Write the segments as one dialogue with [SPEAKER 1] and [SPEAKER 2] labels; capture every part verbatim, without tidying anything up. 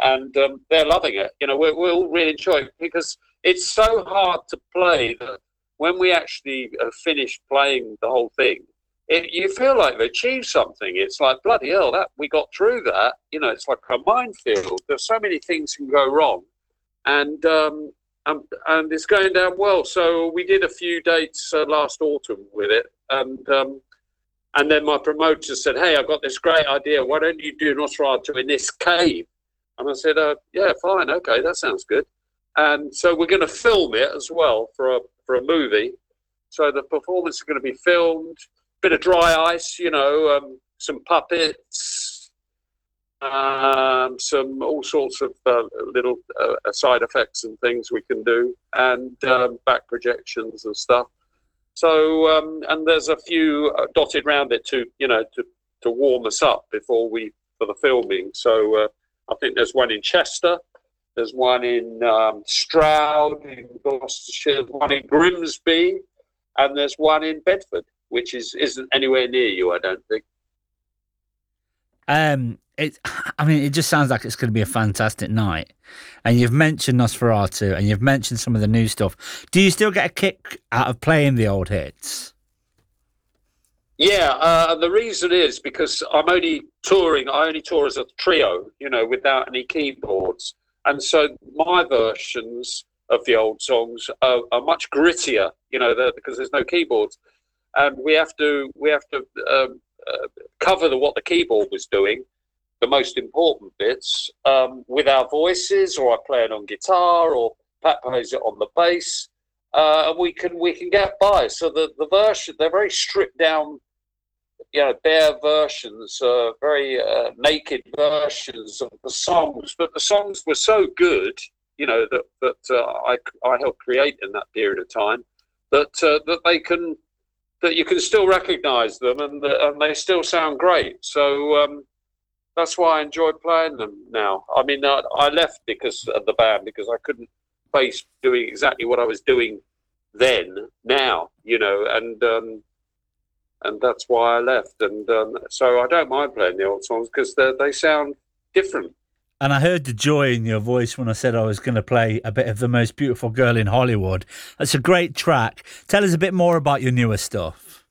[SPEAKER 1] and um, they're loving it. You know, we're, we're all really enjoying it because it's so hard to play that when we actually uh, finish playing the whole thing, it, you feel like we've achieved something. It's like, bloody hell, that we got through that. You know, it's like a minefield. There's so many things can go wrong. And um, um, and it's going down well. So we did a few dates uh, last autumn with it. And um, and then my promoter said, hey, I've got this great idea. Why don't you do Nosferatu in this cave? And I said, uh, yeah, fine. Okay, that sounds good. And so we're going to film it as well for a, for a movie. So the performance is going to be filmed. Bit of dry ice, you know, um, some puppets, um, some all sorts of uh, little uh, side effects and things we can do, and um, back projections and stuff. So, um, and there's a few uh, dotted around it to, you know, to, to warm us up before we, for the filming. So uh, I think there's one in Chester, there's one in um, Stroud, in Gloucestershire, one in Grimsby, and there's one in Bedford, which is, isn't anywhere near you, I don't think.
[SPEAKER 2] Um, it, I mean, it just sounds like it's going to be a fantastic night. And you've mentioned Nosferatu, and you've mentioned some of the new stuff. Do you still get a kick out of playing the old hits?
[SPEAKER 1] Yeah, uh, the reason is because I'm only touring, I only tour as a trio, you know, without any keyboards. And so my versions of the old songs are, are much grittier, you know, because there's no keyboards. And we have to we have to um, uh, cover the, what the keyboard was doing, the most important bits, um, with our voices, or I play it on guitar, or Pat plays it on the bass, uh, and we can we can get by. So the, the version, they're very stripped down, you know, bare versions, uh, very uh, naked versions of the songs. But the songs were so good, you know, that that uh, I I helped create in that period of time, that uh, that they can. that you can still recognise them, and the, and they still sound great. So um, that's why I enjoy playing them now. I mean, I, I left because of the band because I couldn't face doing exactly what I was doing then, now, you know, and um, and that's why I left. And um, so I don't mind playing the old songs because they sound different.
[SPEAKER 2] And I heard the joy in your voice when I said I was going to play a bit of The Most Beautiful Girl in Hollywood. That's a great track. Tell us a bit more about your newer stuff.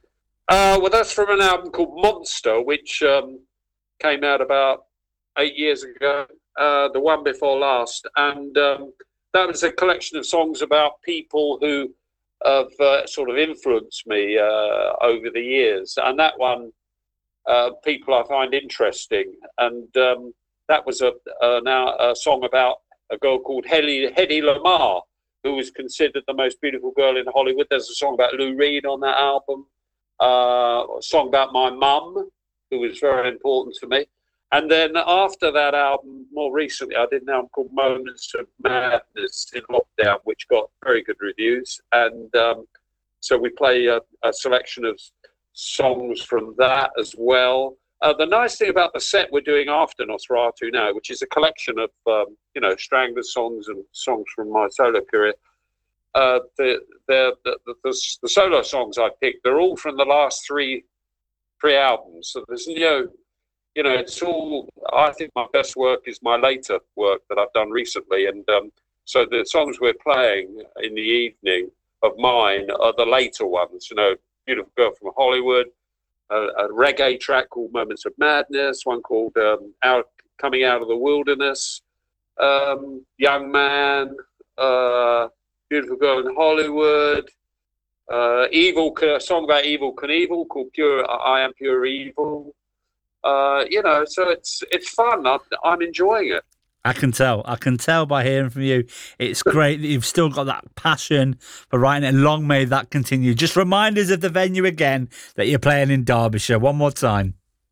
[SPEAKER 1] Uh, well, that's from an album called Monster, which um, came out about eight years ago, uh, the one before last. And um, that was a collection of songs about people who have uh, sort of influenced me uh, over the years. And that one, uh, people I find interesting. And um, that was a, a now a song about a girl called Hedy, Hedy Lamarr, who was considered the most beautiful girl in Hollywood. There's a song about Lou Reed on that album, uh, a song about my mum, who was very important to me. And then after that album, more recently, I did an album called Moments of Madness in Lockdown, which got very good reviews. And um, so we play a, a selection of songs from that as well. Uh, the nice thing about the set we're doing after Nosferatu now, which is a collection of, um, you know, Strangler songs and songs from my solo career, uh, the, the, the, the, the solo songs I picked, they're all from the last three three albums. So there's, you know, you know, it's all, I think my best work is my later work that I've done recently. And um, so the songs we're playing in the evening of mine are the later ones, you know, Beautiful Girl from Hollywood, A, a reggae track called Moments of Madness, one called um, Out, Coming Out of the Wilderness, um, Young Man, uh, Beautiful Girl in Hollywood, uh, Evil, a song about Evel Knievel called Pure, I Am Pure Evil. Uh, you know, so it's it's fun. I, I'm enjoying it.
[SPEAKER 2] I can tell. I can tell by hearing from you. It's great that you've still got that passion for writing it. Long may that continue. Just remind us of the venue again that you're playing in Derbyshire. One more time.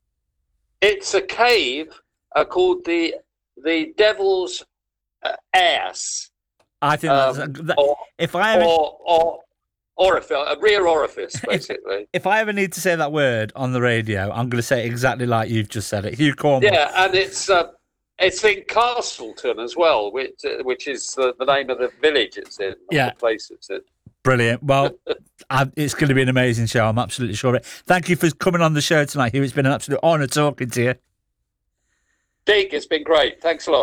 [SPEAKER 1] It's a cave uh, called the the Devil's uh, Ass.
[SPEAKER 2] I think that's,
[SPEAKER 1] um,
[SPEAKER 2] that,
[SPEAKER 1] or,
[SPEAKER 2] if I ever,
[SPEAKER 1] or, or orifice, a rear orifice, basically.
[SPEAKER 2] If, if I ever need to say that word on the radio, I'm going to say it exactly like you've just said it. Hugh Cornwall.
[SPEAKER 1] Yeah, and it's. Uh, It's in Castleton as well, which uh, which is the, the name of the village it's in,
[SPEAKER 2] yeah.
[SPEAKER 1] the place it's in.
[SPEAKER 2] Brilliant. Well, I, it's going to be an amazing show. I'm absolutely sure of it. Thank you for coming on the show tonight, Hugh. It's been an absolute honour talking to you.
[SPEAKER 1] Dig, it's been great. Thanks a lot.